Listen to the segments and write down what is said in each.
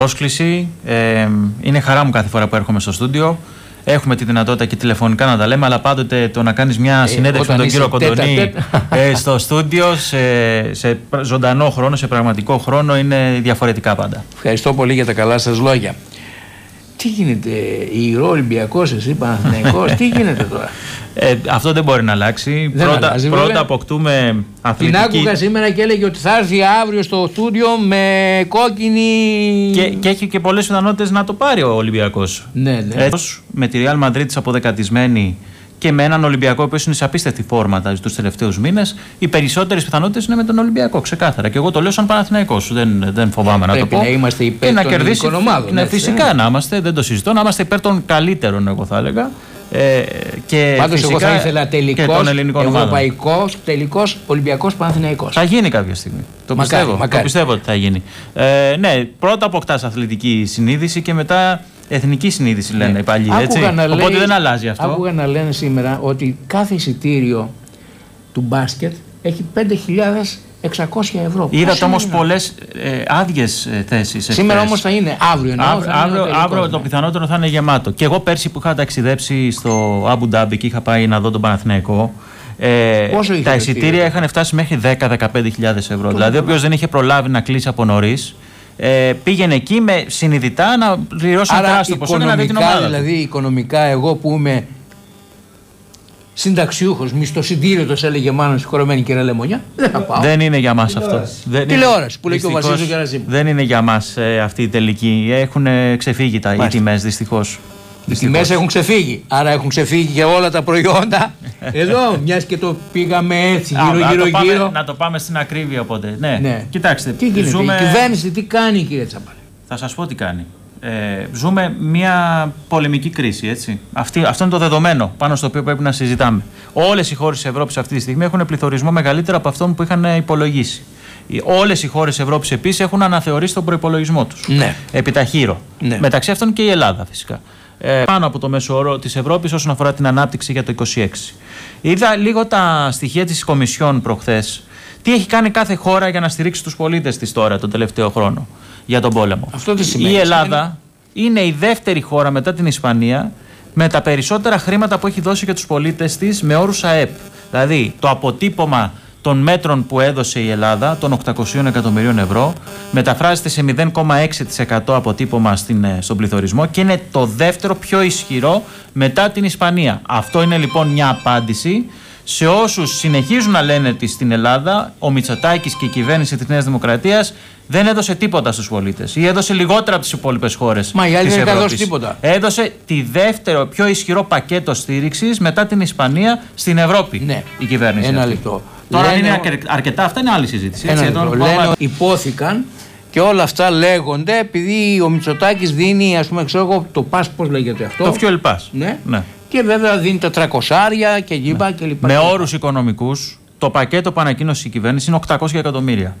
πρόσκληση. Είναι χαρά μου κάθε φορά που έρχομαι στο στούντιο. Έχουμε τη δυνατότητα και τηλεφωνικά να τα λέμε, αλλά πάντοτε το να κάνεις μια συνέντευξη με τον κύριο Κοντονή στο στούντιο, σε ζωντανό χρόνο, σε πραγματικό χρόνο, είναι διαφορετικά πάντα. Ευχαριστώ πολύ για τα καλά σας λόγια. Τι γίνεται, ηρώο Ολυμπιακός, εσύ Παναθηναϊκός, τι γίνεται τώρα? Αυτό δεν μπορεί να αλλάξει. Πρώτα αποκτούμε αθλητική. Την άκουγα σήμερα και έλεγε ότι θα έρθει αύριο στο στούντιο με κόκκινη. Και έχει και πολλές πιθανότητες να το πάρει ο Ολυμπιακός. Ναι. Με τη Real Madrid αποδεκατισμένη και με έναν Ολυμπιακό που είναι σε απίστευτη φόρμα τους τελευταίους μήνες, οι περισσότερες πιθανότητες είναι με τον Ολυμπιακό, ξεκάθαρα. Και εγώ το λέω σαν Παναθηναϊκός. Δεν φοβάμαι να το πω. Να είμαστε υπέρ των ελληνικών ομάδων. Ναι, φυσικά να είμαστε, δεν το συζητώ, να είμαστε υπέρ των καλύτερων, εγώ θα έλεγα. Πάντως εγώ θα ήθελα τελικός ευρωπαϊκός, τελικός Ολυμπιακός Παναθηναϊκός. Θα γίνει κάποια στιγμή. Το πιστεύω ότι θα γίνει. Ναι, πρώτα αποκτάς αθλητική συνείδηση και μετά εθνική συνείδηση, λένε οι παλιοί. Οπότε δεν αλλάζει αυτό. Άκουγα να λένε σήμερα ότι κάθε εισιτήριο του μπάσκετ έχει 5.600 ευρώ. Είδατε όμως πολλές άδειες θέσεις. Σήμερα όμως θα είναι αύριο. Αύριο το πιθανότερο θα είναι γεμάτο. Και εγώ πέρσι που είχα ταξιδέψει στο Αμπου Ντάμπι και είχα πάει να δω τον Παναθηναϊκό, τα εισιτήρια είχαν φτάσει μέχρι 10-15.000 ευρώ. Δηλαδή, όποιος δεν είχε προλάβει να κλείσει από νωρίς, πήγαινε εκεί με συνειδητά να πληρώσει ένα τεράστιο ποσό και να δει την ομάδα. Δηλαδή, οικονομικά, εγώ που είμαι συνταξιούχος, μισθοσυντήρητος, έλεγε μάλλον συγχωρεμένη κυρία Λεμονιά, δεν θα πάω. Δεν είναι για μας αυτό. Τηλεόραση που λέει και ο Βασίλης ο Γερασίμου. Δεν είναι για μας αυτή η τελική. Έχουν ξεφύγει οι τιμές, δυστυχώς. Οι τιμές έχουν ξεφύγει. Άρα έχουν ξεφύγει και όλα τα προϊόντα. Εδώ, μιας και το πήγαμε έτσι, γύρω-γύρω. Να το πάμε στην ακρίβεια οπότε. Ναι. Κοιτάξτε, τι γίνεται, η κυβέρνηση τι κάνει, κύριε Τσαμπάλη? Θα σας πω τι κάνει. Ζούμε μια πολεμική κρίση, έτσι. Αυτό είναι το δεδομένο πάνω στο οποίο πρέπει να συζητάμε. Όλες οι χώρες της Ευρώπης αυτή τη στιγμή έχουν πληθωρισμό μεγαλύτερο από αυτόν που είχαν υπολογίσει. Όλες οι χώρες της Ευρώπης επίσης έχουν αναθεωρήσει τον προϋπολογισμό τους. Ναι. Επιταχύρω. Ναι. Μεταξύ αυτών και η Ελλάδα φυσικά. Πάνω από το μέσο όρο της Ευρώπης όσον αφορά την ανάπτυξη για το 2026. Είδα λίγο τα στοιχεία της Κομισιόν προχθές. Τι έχει κάνει κάθε χώρα για να στηρίξει τους πολίτες της τώρα τον τελευταίο χρόνο για τον πόλεμο. Αυτό τι σημαίνει? Η Ελλάδα είναι η δεύτερη χώρα μετά την Ισπανία με τα περισσότερα χρήματα που έχει δώσει για τους πολίτες της με όρους ΑΕΠ. Δηλαδή το αποτύπωμα των μέτρων που έδωσε η Ελλάδα, των 800 εκατομμυρίων ευρώ, μεταφράζεται σε 0,6% αποτύπωμα στον πληθωρισμό και είναι το δεύτερο πιο ισχυρό μετά την Ισπανία. Αυτό είναι λοιπόν μια απάντηση σε όσους συνεχίζουν να λένε ότι στην Ελλάδα ο Μητσοτάκης και η κυβέρνηση της Νέας Δημοκρατίας δεν έδωσε τίποτα στους πολίτες ή έδωσε λιγότερα από τις υπόλοιπες χώρες. Μα η άλλη δεν έδωσε τίποτα. Έδωσε τη δεύτερο πιο ισχυρό πακέτο στήριξης μετά την Ισπανία στην Ευρώπη. Ναι. Η κυβέρνηση. Ένα λεπτό. Τώρα είναι αρκετά, αυτά είναι άλλη συζήτηση. Λένε, υπόθηκαν και όλα αυτά λέγονται επειδή ο Μητσοτάκης δίνει, ας πούμε, ξέρω εγώ, το pass, πώς λέγεται αυτό. Το fuel pass. Ναι. Και βέβαια δίνει 400 και λοιπά και λοιπά. Με όρους οικονομικούς, το πακέτο που ανακοίνωσε η κυβέρνηση είναι 800 εκατομμύρια.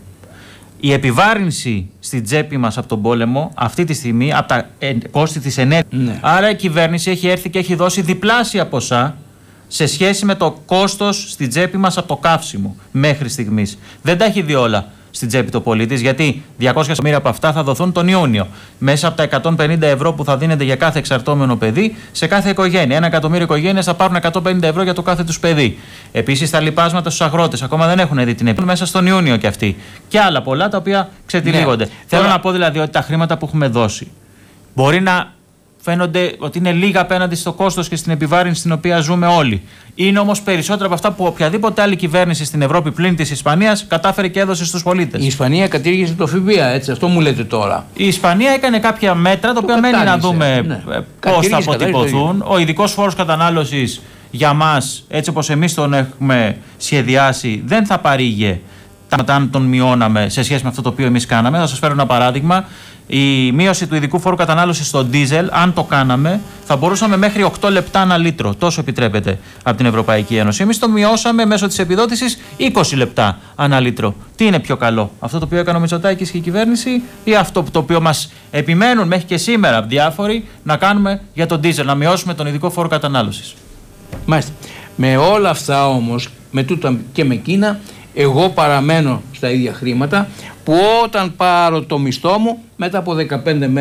Η επιβάρυνση στην τσέπη μας από τον πόλεμο αυτή τη στιγμή, από τα κόστη της ενέργειας. Ναι. Άρα η κυβέρνηση έχει έρθει και έχει δώσει διπλάσια ποσά σε σχέση με το κόστος στην τσέπη μας από το καύσιμο μέχρι στιγμής. Δεν τα έχει δει όλα στην τσέπη του πολίτη, γιατί 200 εκατομμύρια από αυτά θα δοθούν τον Ιούνιο. Μέσα από τα 150 ευρώ που θα δίνεται για κάθε εξαρτώμενο παιδί σε κάθε οικογένεια. 1 εκατομμύριο οικογένειες θα πάρουν 150 ευρώ για το κάθε τους παιδί. Επίσης τα λοιπάσματα στους αγρότες ακόμα δεν έχουν δει την επίπτωση μέσα στον Ιούνιο κι αυτοί. Και άλλα πολλά τα οποία ξετυλίγονται. Ναι. Θέλω να πω δηλαδή ότι τα χρήματα που έχουμε δώσει μπορεί να φαίνονται ότι είναι λίγα απέναντι στο κόστος και στην επιβάρυνση στην οποία ζούμε όλοι. Είναι όμως περισσότερα από αυτά που οποιαδήποτε άλλη κυβέρνηση στην Ευρώπη πλην της Ισπανίας κατάφερε και έδωσε στους πολίτες. Η Ισπανία κατήργησε το ΦΠΑ, έτσι, αυτό μου λέτε τώρα. Η Ισπανία έκανε κάποια μέτρα, τα οποία μένει να δούμε πώς θα αποτυπωθούν. Ο ειδικός φόρος κατανάλωσης για μας, έτσι όπως εμείς τον έχουμε σχεδιάσει, δεν θα παρήγε αν τον μειώναμε σε σχέση με αυτό το οποίο εμείς κάναμε. Θα σας φέρω ένα παράδειγμα. Η μείωση του ειδικού φόρου κατανάλωσης στο ντίζελ, αν το κάναμε, θα μπορούσαμε μέχρι 8 λεπτά ανά λίτρο. Τόσο επιτρέπεται από την Ευρωπαϊκή Ένωση. Εμείς το μειώσαμε μέσω της επιδότησης 20 λεπτά ανά λίτρο. Τι είναι πιο καλό, αυτό το οποίο έκανε ο Μητσοτάκης και η κυβέρνηση, ή αυτό το οποίο μας επιμένουν μέχρι και σήμερα διάφοροι να κάνουμε για τον ντίζελ, να μειώσουμε τον ειδικό φόρο κατανάλωσης? Μάλιστα. Με όλα αυτά όμως, με τούτα και με εκείνα, εγώ παραμένω στα ίδια χρήματα που όταν πάρω το μισθό μου μετά από 15 μέρες